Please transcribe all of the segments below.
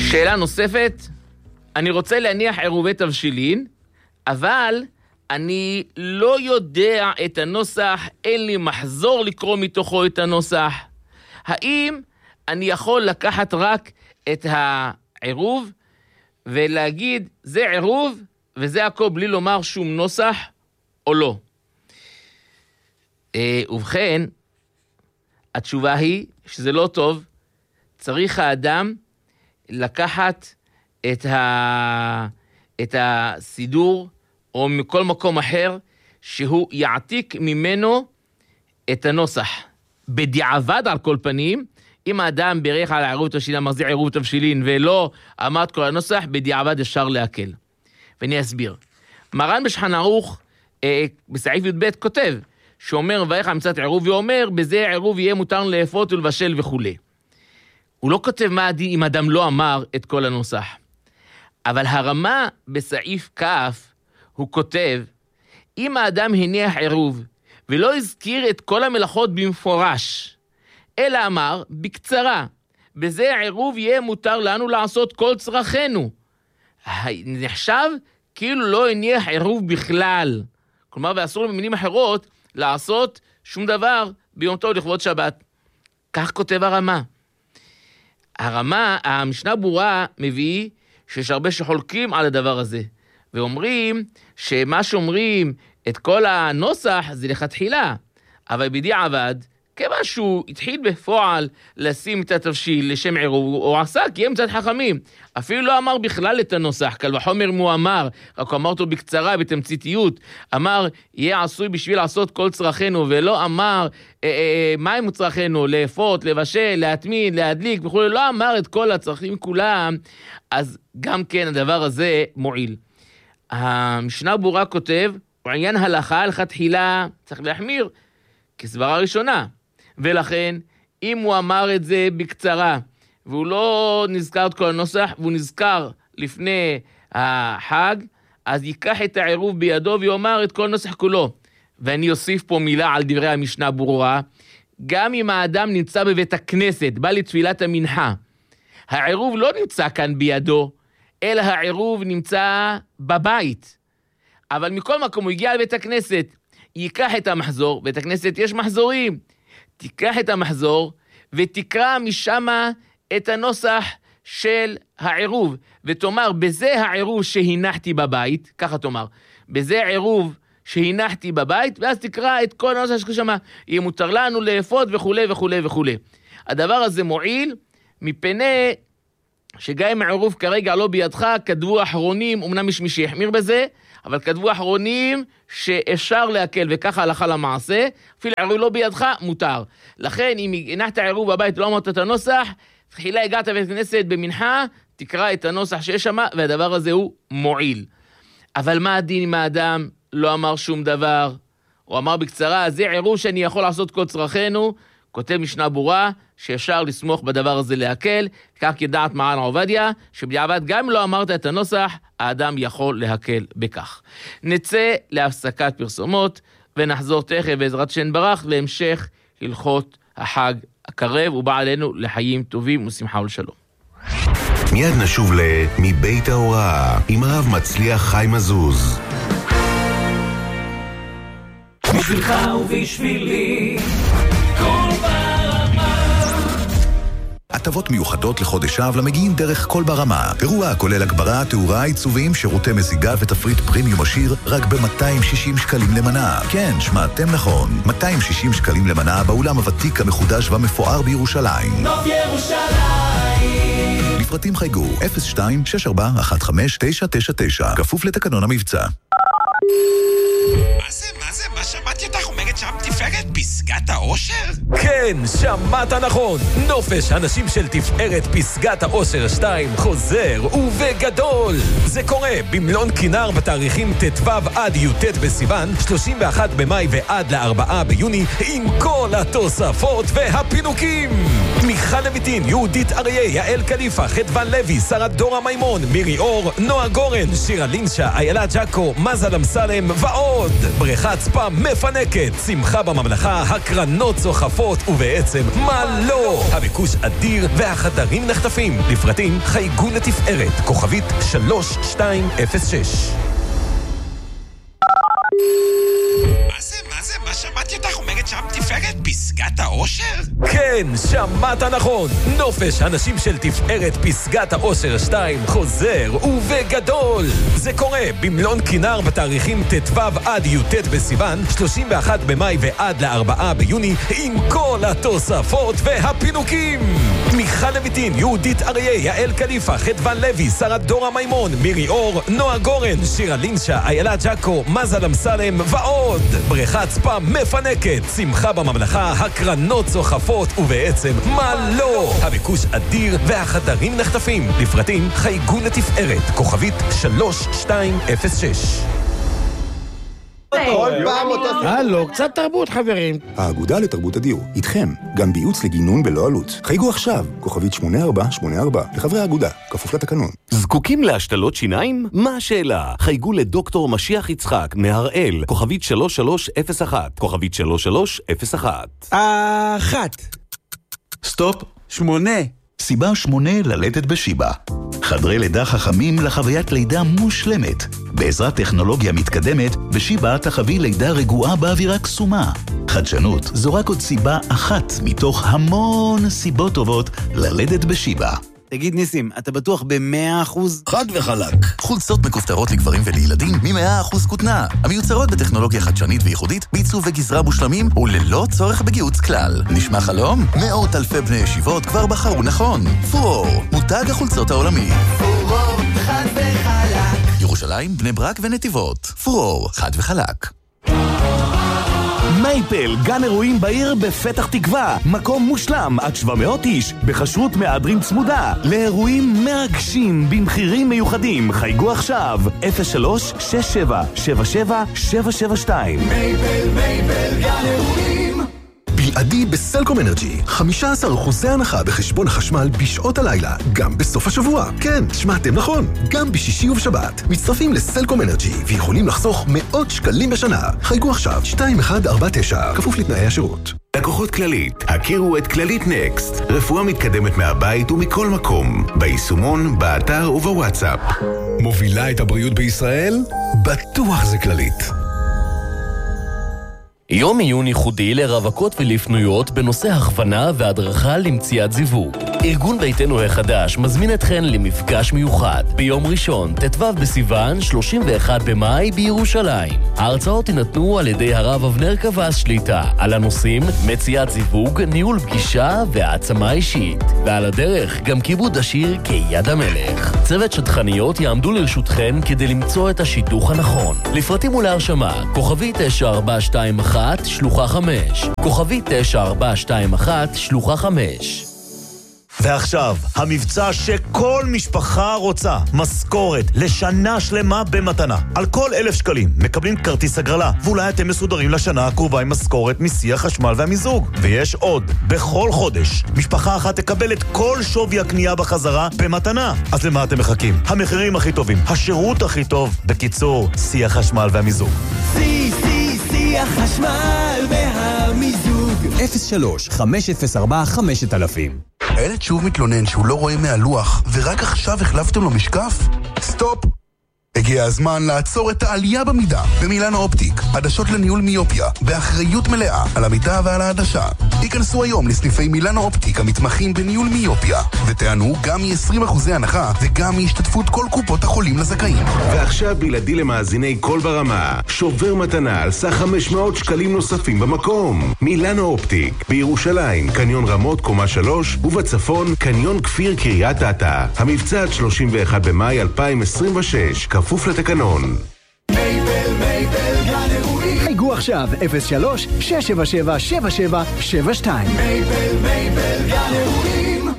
שאלה נוספת, אני רוצה להניח עירובי תבשילין, אבל אני לא יודע את הנוסח, אין לי מחזור לקרוא מתוכו את הנוסח. האם אני יכול לקחת רק את העירוב ולהגיד, זה עירוב וזה הכל בלי לומר שום נוסח או לא? ובכן, התשובה היא שזה לא טוב, צריך האדם לקחת את הסידור או מכל מקום אחר שהוא יעתיק ממנו את הנוסח. בדיעבד על כל פנים, אם האדם בירך על עירוב תבשילין, מחזיר עירוב תבשילין ולא עמד כל הנוסח, בדיעבד אפשר להקל. ואני אסביר. מרן בשולחן ערוך בסעיף י"ב כותב, שאומר וירך על מצוות עירוב, ואומר בזה עירוב יהיה מותר לאפות ולבשל וכו'. הוא לא כותב מה הדין אם אדם לא אמר את כל הנוסח. אבל הרמה בסעיף כף, הוא כותב, אם האדם הניח עירוב, ולא הזכיר את כל המלאכות במפורש, אלא אמר בקצרה, בזה העירוב יהיה מותר לנו לעשות כל צרכנו. נחשב כאילו לא הניח עירוב בכלל. כלומר, ואסור במילים אחרות לעשות שום דבר ביום טוב לכבוד שבת. כך כותב הרמה. המשנה ברורה מביא שיש הרבה שחולקים על הדבר הזה, ואומרים שמה שאומרים את כל הנוסח זה לכתחילה, אבל בדיעבד, כיוון שהוא התחיל בפועל לשים את התבשיל לשם עירוב, הוא עשה כי הם קצת חכמים, אפילו לא אמר בכלל את הנוסח, קל וחומר הוא אמר, רק אמר אותו בקצרה, בתמציתיות, אמר, יהיה עשוי בשביל לעשות כל צרכנו, ולא אמר, מה הם צרכנו, לאפות, לבשל, להטמין, להדליק, וכו', לא אמר את כל הצרכים כולם, אז גם כן הדבר הזה מועיל. המשנה ברורה כותב, עניין הלכה, הלכה תחילה, צריך להחמיר, כסברה ראשונה, ולכן, אם הוא אמר את זה בקצרה, והוא לא נזכר את כל הנוסח, והוא נזכר לפני החג, אז ייקח את העירוב בידו, ויאמר את כל הנוסח כולו. ואני אוסיף פה מילה על דברי המשנה ברורה, גם אם האדם נמצא בבית הכנסת, בא לתפילת המנחה, העירוב לא נמצא כאן בידו, אלא העירוב נמצא בבית. אבל מכל מקום הוא הגיע לבית הכנסת, ייקח את המחזור, בית הכנסת יש מחזורים, תיקח את המחזור ותקרא משם את הנוסח של העירוב, ותאמר, בזה העירוב שהנחתי בבית, ככה תאמר, בזה העירוב שהנחתי בבית, ואז תקרא את כל הנוסח שכשם, יהיה מותר לנו לאפות וכו' וכו' וכו'. הדבר הזה מועיל, מפני שגם אם העירוב כרגע לא בידך, כתבו אחרונים, אמנם יש מי שיחמיר בזה, אבל כתבו אחרונים שאפשר להקל, וככה הלכה למעשה, אפילו העירוב לא בידך, מותר. לכן, אם הנחת העירוב בבית ולא אמרת את הנוסח, תחילה הגעת לבית כנסת במנחה, תקרא את הנוסח שיש שם, והדבר הזה הוא מועיל. אבל מה הדין אם האדם לא אמר שום דבר, או אמר בקצרה, זה עירוב שאני יכול לעשות כל צרכנו, כותב משנה ברורה, שאפשר לסמוך בדבר הזה להקל, כך ידעת מרן עובדיה, שבדיעבד גם אם לא אמרת את הנוסח, האדם יכול להקל בכך. נצא להפסקת פרסומות, ונחזור תכף בעזרת השם ברך, להמשך הלכות החג הקרב, ובא עלינו לחיים טובים ושמחה ולשלום. מיד נשוב מבית ההוראה, עם הרב מצליח חיים עזוז. בשבילך ובשבילי כל ברמה. הטבות מיוחדות לחודש אב למגיעים דרך כל ברמה. אירוע כולל הגברה, תאורה, עיצובים, שירותי מזיגה ותפריט פרימיום עשיר רק ב-260 שקלים למנה. כן, שמעתם נכון. 260 שקלים למנה באולם הוותיק המחודש והמפואר בירושלים. נוף ירושלים. לפרטים חייגו 02-6415999, כפוף לתקנון המבצע. מה שמעתי אותך אומרת שם תפארת פסגת האושר? כן, שמעת נכון. נופש הנשים של תפארת פסגת האושר 2 חוזר ובגדול. זה קורה במלון כינר בתאריכים ט"ו עד י"ט בסיוון, 31 במאי ועד ל4 ביוני, עם כל התוספות והפינוקים. מיכל לויטין, יהודית אריה, יעל קליפה, חדוון לוי, שרה דורה מימון, מירי אור, נועה גורן, שירה לינשה, איילה ג'קו, מזל אמסלם ועוד. בריכת ספא מפנקת, שמחה בממלכה, הקרנה הקרנות סוחפות ובעצם מה לא? הביקוש אדיר והחדרים נחטפים. לפרטים חייגו לתפארת, כוכבית 3206. מה שמעתי אותך אומרת שם תפארת פסגת האושר? כן, שמעת נכון. נופש הנשים של תפארת פסגת האושר 2 חוזר ובגדול. זה קורה במלון כינר בתאריכים ט"ו עד י"ט בסיוון, 31 במאי ועד ל4 ביוני, עם כל התוספות והפינוקים. מיכל לויטין, יהודית אריה, יעל קליפה, חדוון לוי, שרה דורה מימון, מירי אור, נועה גורן, שירה לינשה, איילה ג'קו, מזל אמסלם ועוד. בריכת ספא מפנקת, שמחה בממלכה, הקרנות סוחפות ובעצם מה לא? הביקוש אדיר והחדרים נחטפים. לפרטים חייגו לתפארת, כוכבית 3206. הלו, קצת תרבות חברים. האגודה לתרבות הדיור, איתכם, גם בייעוץ לגינון בלא עלות. חייגו עכשיו, כוכבית 8484, לחברי האגודה, כפוף לתקנון. זקוקים להשתלות שיניים? מה השאלה? חייגו לדוקטור משיח יצחק מהראל, כוכבית 3301, כוכבית 3301. 1. סטופ. 8. סיבה 8 ללדת בשיבא. חדרי לידה חכמים לחוויית לידה מושלמת. בעזרת טכנולוגיה מתקדמת, בשיבא תחווי לידה רגועה באווירה קסומה. חדשנות זו רק עוד סיבה אחת מתוך המון סיבות טובות ללדת בשיבא. תגיד ניסים, אתה בטוח ב100%? חד וחלק. חולצות מכופתרות לגברים ולילדים מ100% כותנה. המיוצרות בטכנולוגיה חדשנית וייחודית, בעיצוב וגזרה מושלמים וללא צורך בגיוץ כלל. נשמע חלום? מאות אלפי בני ישיבות כבר בחרו נכון. פורור, מותג החולצות העולמי. פורור, חד וחלק. ירושלים, בני ברק ונתיבות. פורור, חד וחלק. מייפל, גן אירועים בעיר בפתח תקווה. מקום מושלם עד 700 איש, בחשרות מהדרין צמודה. לאירועים מרגשים במחירים מיוחדים. חייגו עכשיו, 03-6777-772. מייפל, גן אירועים. בלעדי בסלקום אנרג'י, 15% הנחה בחשבון החשמל בשעות הלילה, גם בסוף השבוע. כן, שמעתם נכון, גם בשישי ובשבת. מצטרפים לסלקום אנרג'י ויכולים לחסוך מאות שקלים בשנה. חייגו עכשיו 2149, כפוף לתנאי השירות. לקוחות כללית, הכירו את כללית נקסט, רפואה מתקדמת מהבית ומכל מקום, ביישומון, באתר ובוואטסאפ. מובילה את הבריאות בישראל? בטוח זה כללית. יום עיון ייחודי לרווקות ולפנויות בנושא הכוונה והדרכה למציאת זיווג. ארגון ביתנו החדש מזמין אתכן למפגש מיוחד ביום ראשון, ט"ו בסיוון, 31 במאי בירושלים. ההרצאות יינתנו על ידי הרב אבנר קבס שליטה על הנושאים מציאת זיווג, ניהול פגישה והעצמה אישית. ועל הדרך גם כיבוד השיר כיד המלך. צוות שטחניות יעמדו לרשותכן כדי למצוא את השיתוך הנכון. לפרטים ולהרשמה, כוכבית 9421 שלוחה 5, כוכבית 9421 שלוחה 5. ועכשיו, המבצע שכל משפחה רוצה, משכורת לשנה שלמה במתנה. על כל 1,000 שקלים מקבלים כרטיס הגרלה, ואולי אתם מסודרים לשנה הקרובה עם משכורת משיח חשמל והמיזוג. ויש עוד, בכל חודש, משפחה אחת תקבל את כל שווי הקנייה בחזרה במתנה. אז למה אתם מחכים? המחירים הכי טובים, השירות הכי טוב, בקיצור, שיח חשמל והמיזוג. שיח חשמל והמיזוג. 03-504-5000. הילד שוב מתלונן שהוא לא רואה מהלוח, ורק עכשיו החלפתם לו משקף? סטופ! הגיע הזמן לעצור את העלייה במידה במילאנו אופטיק, עדשות לניהול מיופיה, באחריות מלאה על המידה ועל העדשה. היכנסו היום לסניפי מילאנו אופטיק המתמחים בניהול מיופיה, ותענו גם מ-20% הנחה וגם מהשתתפות כל קופות החולים לזכאים. ועכשיו בלעדי למאזיני כל ברמה, שובר מתנה על סך 500 שקלים נוספים במקום. מילאנו אופטיק, בירושלים, קניון רמות קומה 3, ובצפון, קניון כפיר קריית אתא. המבצע עד 31 במאי 2026, כפוף לתקנון. מייפל, גן אירועים. חייגו עכשיו, 03-677-7772. מייפל, גן אירועים.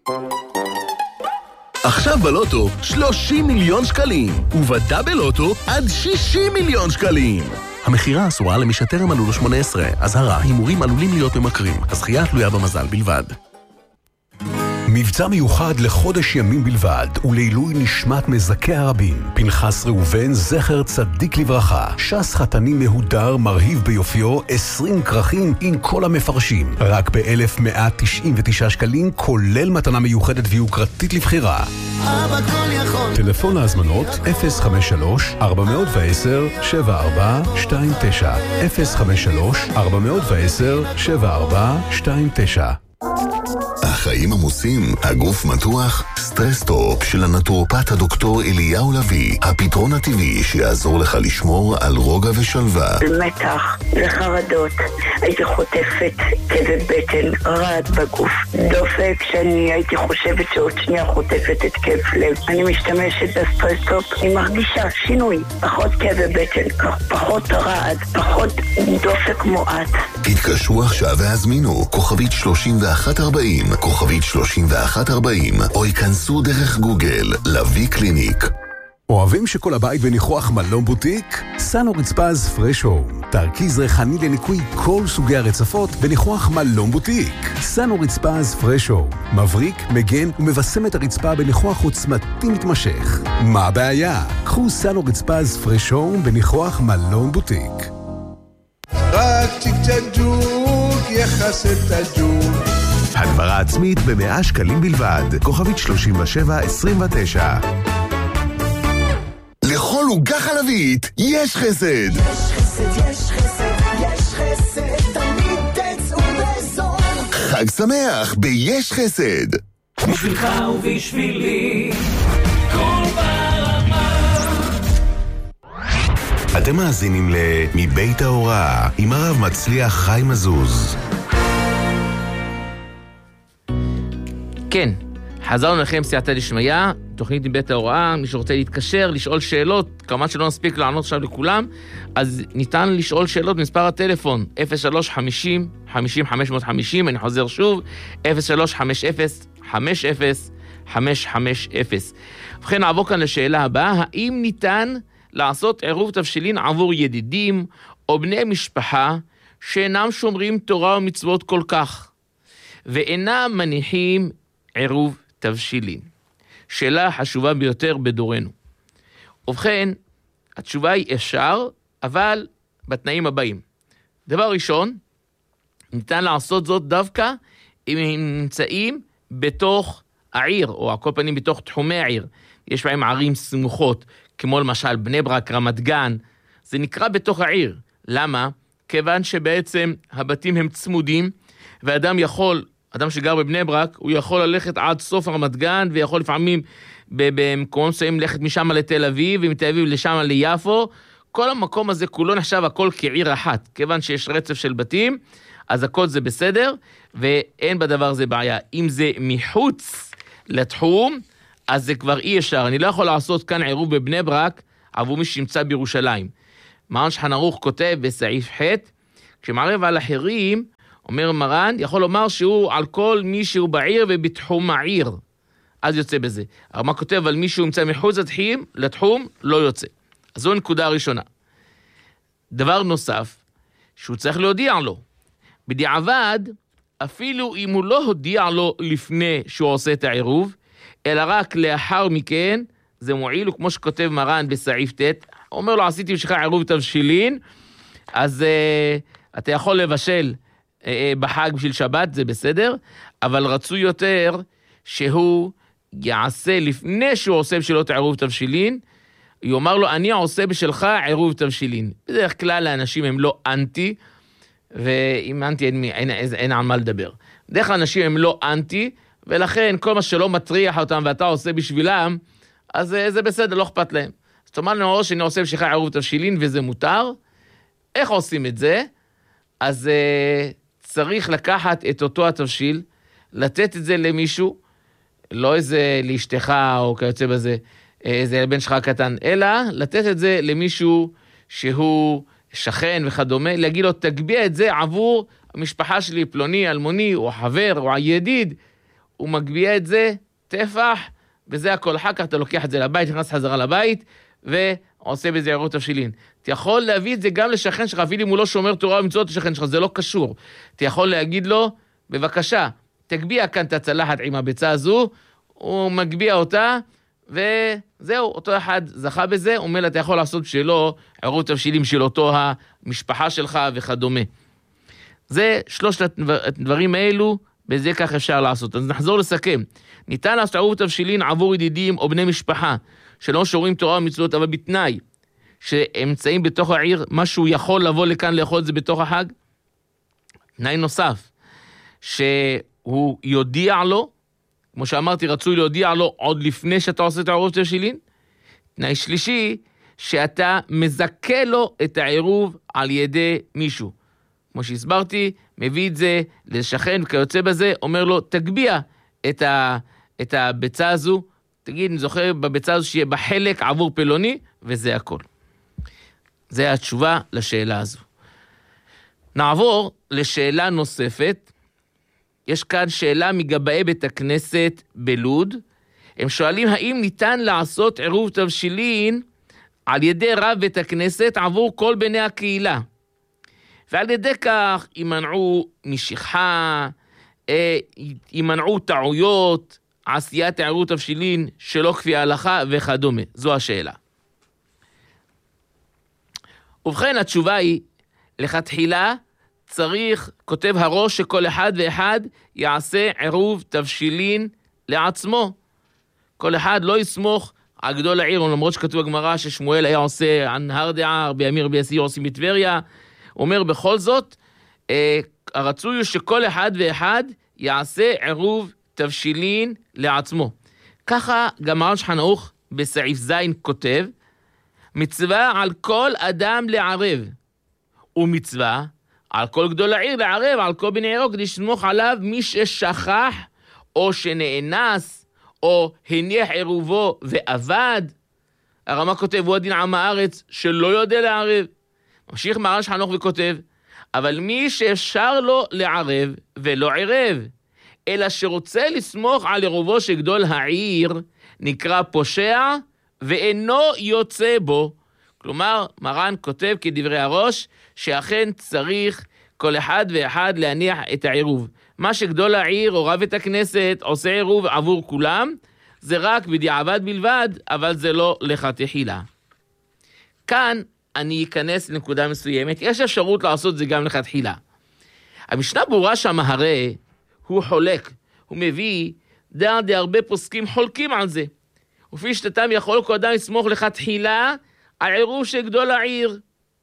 עכשיו בלוטו 30 מיליון שקלים, ובדאבל לוטו עד 60 מיליון שקלים. המחירה אסורה למי שטרם מלאו לו 18. אזהרה, הימורים עלולים להיות ממכרים. הזכייה תלויה במזל בלבד. מבצע מיוחד לחודש ימים בלבד, ולעילוי נשמת מזכי הרבים. פנחס ראובן, זכר צדיק לברכה. שס חתני מהודר, מרהיב ביופיו, 20 כרכים עם כל המפרשים. רק ב-1,199 שקלים, כולל מתנה מיוחדת ויוקרתית לבחירה. אבא כל יכול. טלפון להזמנות 053-410-7429 053-410-7429. החיים עמוסים, הגוף מתוח, סטרס-טופ של הנטורופט הדוקטור אליהו לוי, הפתרון הטבעי שיעזור לך לשמור על רוגע ושלווה. מתח וחרדות, הייתי חוטפת כאבי בטן, רעד בגוף, דופק שאני הייתי חושבת שעוד שנייה חוטפת התקף לב. אני משתמשת בסטרס-טופ, אני מרגישה שינוי, פחות כאבי בטן, פחות רעד, פחות דופק מועט. התקשרו עכשיו והזמינו, כוכבית 3140, כוכבית 3140, או ייכנסו דרך גוגל, לוי קליניק. אוהבים שכל הבית בניחוח מלון בוטיק? סנו רצפז פרש הום, תרכיז ריחני לניקוי כל סוגי הרצפות בניחוח מלון בוטיק. סנו רצפז פרש הום, מבריק, מגן ומבשם את הרצפה בניחוח עוצמתי מתמשך. מה הבעיה? קחו סנו רצפז פרש הום בניחוח מלון בוטיק. רק צ'יק צ'ק ג'וק יחסת הג'וק. הדברה עצמית ב100 שקלים בלבד, כוכבית 3729. לכל עוגה חלבית יש חסד. יש חסד, יש חסד, יש חסד, תמיד תצאו בזול. חג שמח ביש חסד. בשבילך ובשבילי, כל ברמה. אתם מאזינים מבית ההוראה עם הרב מצליח חיים מזוז. כן, חזרנו לכם סייעתא דשמיא, תוכנית מבית ההוראה. מי שרוצה להתקשר, לשאול שאלות, כמובן שלא נספיק לענות עכשיו לכולם, אז ניתן לשאול שאלות במספר הטלפון 0350-50-550, אני חוזר שוב, 0350-50-550. ובכן, נעבור כאן לשאלה הבאה: האם ניתן לעשות עירוב תבשילין עבור ידידים או בני משפחה שאינם שומרים תורה ומצוות כל כך, ואינם מניחים עירוב תבשילין? שאלה חשובה ביותר בדורנו. ובכן, התשובה היא אפשר, אבל בתנאים הבאים. דבר ראשון, ניתן לעשות זאת דווקא אם הם נמצאים בתוך העיר, או על כל פנים בתוך תחומי העיר. יש בהם ערים סמוכות, כמו למשל בני ברק, רמת גן. זה נקרא בתוך העיר. למה? כיוון שבעצם הבתים הם צמודים, ואדם שגר בבני ברק, הוא יכול ללכת עד סוף רמת גן, ויכול לפעמים במקומות מסוימים ללכת משם לתל אביב, ומתל אביב לשם ליפו. כל המקום הזה כולו נחשב הכל כעיר אחת, כיוון שיש רצף של בתים, אז הכל זה בסדר, ואין בדבר הזה בעיה. אם זה מחוץ לתחום, אז זה כבר אי אפשר. אני לא יכול לעשות כאן עירוב בבני ברק, עבור מי שנמצא בירושלים. מרן שולחן ערוך כותב בסעיף ח', כשמערב על אחרים, אומר מרן, יכול לומר שהוא על כל מי שהוא בעיר ובתחום העיר. אז יוצא בזה. אבל מה כותב על מי שהוא נמצא מחוץ לתחום, לא יוצא. אז זו נקודה ראשונה. דבר נוסף, שהוא צריך להודיע לו. בדיעבד, אפילו אם הוא לא הודיע לו לפני שהוא עושה את העירוב, אלא רק לאחר מכן, זה מועיל, וכמו שכותב מרן בסעיף ט', הוא אומר לו, עשיתי בשבילך עירוב תבשילין, אז אתה יכול לבשל בחג בשביל שבת, זה בסדר, אבל רצוי יותר שהוא יעשה לפני שהוא עושה בשבילו את עירוב תבשילין, הוא אומר לו, אני עושה בשבילך עירוב תבשילין. בדרך כלל האנשים הם לא אנטי, ואם אנטי אין על מה לדבר. בדרך כלל אנשים הם לא אנטי, ולכן כל מה שלא מטריח אותם ואתה עושה בשבילם, אז זה בסדר, לא אכפת להם. זאת אומרת, אני אומר שאני עושה בשבילך עירוב תבשילין וזה מותר. איך עושים את זה? אז צריך לקחת את אותו התבשיל, לתת את זה למישהו, לא איזה לאשתך או כיוצא בזה, איזה לבן שלך קטן, אלא לתת את זה למישהו שהוא שכן וכדומה, להגיד לו, תגביע את זה עבור המשפחה שלי, פלוני, אלמוני, או חבר, או הידיד, הוא מגביע את זה, טפח, וזה הכל. אחר כך אתה לוקח את זה לבית, נכנס חזרה לבית, ועושה בזה עירוב תבשילין. אתה יכול להביא את זה גם לשכן שלך, אפילו אם הוא לא שומר תורה ומצוות לשכן שלך, זה לא קשור. אתה יכול להגיד לו, בבקשה, תגביע כאן את הצלחת עם הביצה הזו, הוא מגביע אותה, וזהו, אותו אחד זכה בזה, הוא אומר לה, אתה יכול לעשות שלו, עירוב תבשילים של אותו המשפחה שלך וכדומה. זה שלושת הדברים האלו, בזה כך אפשר לעשות. אז נחזור לסכם. ניתן לעשות עירוב תבשילין עבור ידידים או בני משפחה, שלא שורים תורה ומצוות, אבל בתנאי שהם נמצאים בתוך העיר, משהו יכול לבוא לכאן לאכול את זה בתוך החג. תנאי נוסף, שהוא יודיע לו, כמו שאמרתי, רצוי להודיע לו עוד לפני שאתה עושה את העירוב תבשילין. תנאי שלישי, שאתה מזכה לו את העירוב על ידי מישהו. כמו שהסברתי, מביא את זה לשכן וכיוצא בזה, אומר לו, תגביע את הביצה הזו, תגיד, אני זוכר בביצה הזו שיהיה בחלק עבור פלוני, וזה הכל. זה התשובה לשאלה הזו. נעבור לשאלה נוספת. יש כאן שאלה מגבאי בית הכנסת בלוד. הם שואלים, האם ניתן לעשות עירוב תבשילין על ידי רב בית הכנסת עבור כל בני הקהילה? ועל ידי כך יימנעו משכחה, יימנעו טעויות, עשיית עירוב תבשילין שלא כפי ההלכה וכדומה. זו השאלה. ובכן, התשובה היא, לכתחילה צריך, כותב הראש, שכל אחד ואחד יעשה עירוב תבשילין לעצמו. כל אחד לא יסמוך על גדול העיר, למרות שכתוב בגמרא ששמואל היה עושה על נהר דעה, רבי אמיר רבי יסי עושים בטבריה. הוא אומר בכל זאת, הרצוי הוא שכל אחד ואחד יעשה עירוב תבשילין לעצמו. ככה גם מרן שולחן ערוך בסעיף זין כותב, מצווה על כל אדם לערב, ומצווה על כל גדול העיר לערב, על כל בני עירו, כדי שסמוך עליו מי ששכח, או שנאנס, או הניח עירובו ועבד. הרמ"א כותב, הוא הדין עם הארץ שלא יודע לערב. ממשיך מרן שולחן ערוך וכותב, אבל מי שאפשר לו לערב ולא ערב, אלא שרוצה לסמוך על עירובו של גדול העיר, נקרא פושע, ואינו יוצא בו. כלומר, מרן כותב כדברי הראש, שאכן צריך כל אחד ואחד להניח את העירוב. מה שגדול העיר או רב בית הכנסת עושה עירוב עבור כולם, זה רק בדיעבד בלבד, אבל זה לא לכתחילה. כאן אני אכנס לנקודה מסוימת, יש אפשרות לעשות זה גם לכתחילה. המשנה ברורה שם הרי, הוא חולק, הוא מביא דעת הרבה פוסקים חולקים על זה. וכפי שתתם יכול כל אדם לסמוך לכתחילה על עירוב של גדול העיר.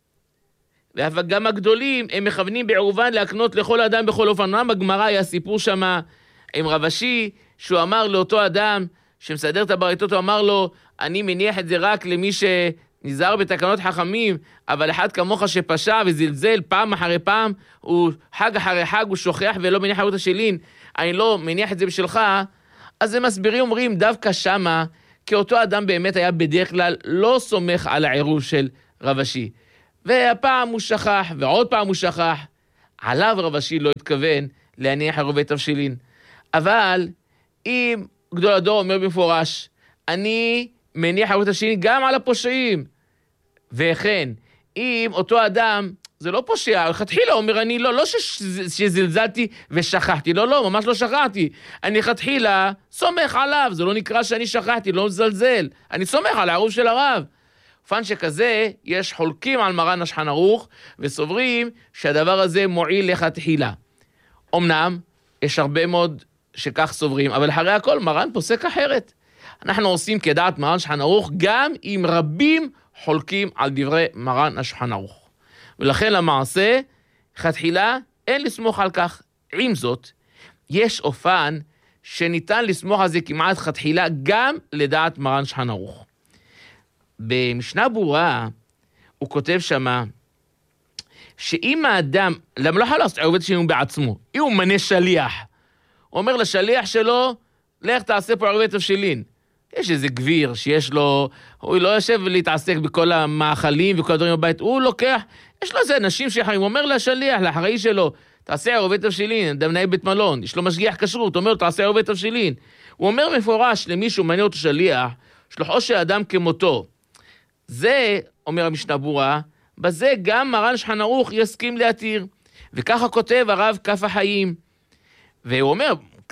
וגם הגדולים הם מכוונים בעירובן להקנות לכל אדם בכל אופן. בגמרא היה סיפור שם עם רב אשי, שהוא אמר לאותו אדם שמסדר את הבריתות, הוא אמר לו, אני מניח את זה רק למי שנזהר בתקנות חכמים, אבל אחד כמוך שפשע וזלזל פעם אחרי פעם, הוא חג אחרי חג, הוא שוכח ולא מניח עירוב תבשילין, אני לא מניח את זה בשבילך. אז הם מסבירים, אומרים, דווקא שמה, כי אותו אדם באמת היה בדרך כלל לא סומך על העירוב של רב אשי. והפעם הוא שכח, ועוד פעם הוא שכח. עליו רב אשי לא התכוון להניח עירובי תבשילין. אבל אם גדול הדור אומר במפורש, אני מניח עירובי תבשילין גם על הפושעים. וכן, אם אותו אדם, זה לא פושע, לכתחילה אומר, אני לא שזלזלתי ושכחתי, לא, ממש לא שכחתי. אני לכתחילה סומך עליו, זה לא נקרא שאני שכחתי, לא מזלזל. אני סומך על העירוב של הרב. אופן שכזה, יש חולקים על מרן שולחן ערוך, וסוברים שהדבר הזה מועיל לכתחילה. אמנם, יש הרבה מאוד שכך סוברים, אבל אחרי הכל מרן פוסק אחרת. אנחנו עושים כדעת מרן שולחן ערוך, גם אם רבים חולקים על דברי מרן שולחן ערוך. ולכן למעשה, לכתחילה אין לסמוך על כך. עם זאת, יש אופן שניתן לסמוך על זה כמעט לכתחילה, גם לדעת מרן שולחן ערוך. במשנה ברורה, הוא כותב שמה, שאם האדם, למה לא יכול לעשות עירוב תבשילין בעצמו, אם הוא מנה שליח, הוא אומר לשליח שלו, לך תעשה פה עירוב תבשילין. יש איזה גביר שיש לו, הוא לא יושב להתעסק בכל המאכלים וכל הדברים בבית, הוא לוקח, יש לו איזה אנשים שחיים, הוא אומר לשליח, לאחראי שלו, תעשה עירוב תבשילין, אדם מנהל בית מלון, יש לו משגיח כשרות, הוא אומר, תעשה עירוב תבשילין. הוא אומר מפורש למישהו מנה אותו שליח, שלוחו של אדם כמותו. זה, אומר המשנה ברורה, בזה גם מרן שולחן ערוך יסכים להתיר. וככה כותב הרב כף החיים. והוא אומר,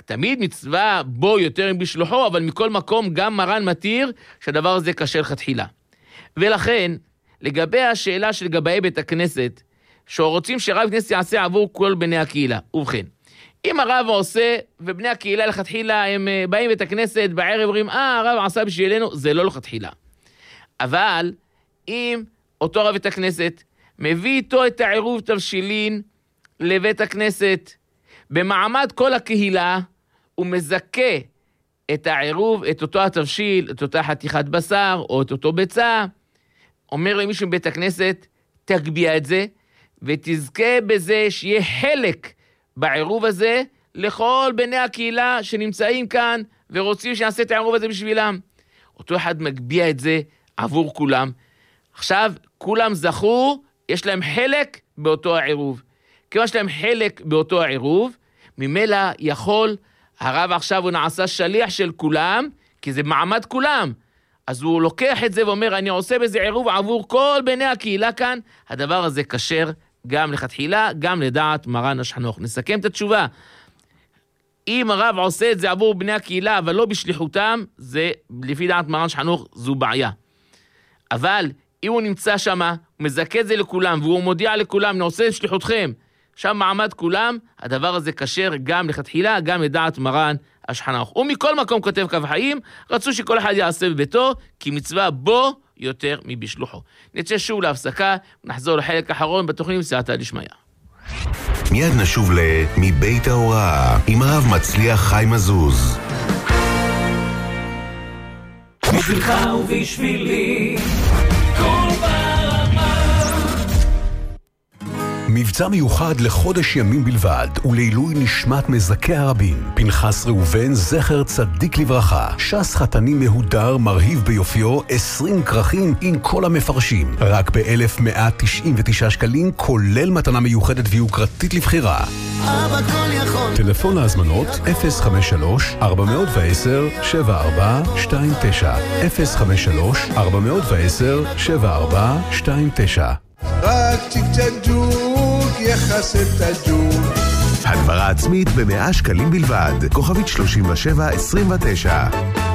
תמיד מצווה בו יותר מבשלוחו, אבל מכל מקום גם מרן מתיר שהדבר הזה קשה לכתחילה. ולכן, לגבי השאלה של גבאי בית הכנסת, שרוצים שרב כנסת יעשה עבור כל בני הקהילה. ובכן, אם הרב עושה, ובני הקהילה לכתחילה, הם באים בית הכנסת בערב, אומרים, הרב עשה בשבילנו, זה לא לכתחילה. אבל, אם אותו רב בית הכנסת מביא איתו את העירוב תבשילין לבית הכנסת, במעמד כל הקהילה, הוא מזכה את העירוב, את אותו התבשיל, את אותה חתיכת בשר, או את אותו ביצה, אומר למישהו בבית הכנסת, תגביע את זה, ותזכה בזה שיהיה חלק בעירוב הזה, לכל בני הקהילה שנמצאים כאן, ורוצים שנעשה את העירוב הזה בשבילם. אותו אחד מגביע את זה עבור כולם. עכשיו, כולם זכו, יש להם חלק באותו העירוב. כיוון שיש להם חלק באותו העירוב, ממילא יכול, הרב עכשיו הוא נעשה שליח של כולם, כי זה מעמד כולם. אז הוא לוקח את זה ואומר, אני עושה בזה עירוב עבור כל בני הקהילה כאן, הדבר הזה כשר גם לכתחילה, גם לדעת מרן השחנוך. נסכם את התשובה. אם הרב עושה את זה עבור בני הקהילה, אבל לא בשליחותם, זה לפי דעת מרן השחנוך, זו בעיה. אבל אם הוא נמצא שם, הוא מזכה את זה לכולם, והוא מודיע לכולם, אני עושה את שליחותכם, שם מעמד כולם, הדבר הזה כשר גם לכתחילה, גם לדעת מרן השחנוך. ומכל מקום כותב קו חיים, רצו שכל אחד יעשה בביתו, כי מצווה בו יותר מבשלוחו. נצא שוב להפסקה, נחזור לחלק האחרון בתוכנית סייעתא דשמיא. מיד נשוב מבית ההוראה, עם הרב מצליח חיים מזוז. בשבילך ובשבילי כל ברמה. מבצע מיוחד לחודש ימים בלבד ולעילוי נשמת מזכי הרבים. פנחס ראובן זכר צדיק לברכה, ש"ס חתני מהודר מרהיב ביופיו, 20 כרכים עם כל המפרשים, רק ב-1,199 שקלים, כולל מתנה מיוחדת ויוקרתית לבחירה. אבא כל יכול. טלפון להזמנות 053-410-7429 053-410-7429. רק צ'יק צ'ק ג'וק יחסה את הג'וק. הגברה עצמית ב100 שקלים בלבד, כוכבית 3729.